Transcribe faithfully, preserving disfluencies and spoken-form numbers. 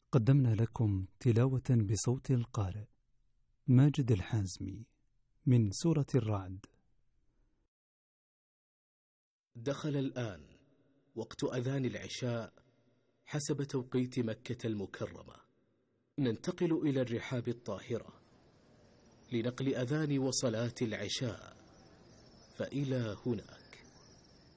قدمنا لكم تلاوة بصوت القارئ ماجد الحازمي من سورة الرعد. دخل الآن وقت أذان العشاء حسب توقيت مكة المكرمة. ننتقل إلى الرحاب الطاهرة لنقل أذان وصلاة العشاء، فإلى هنا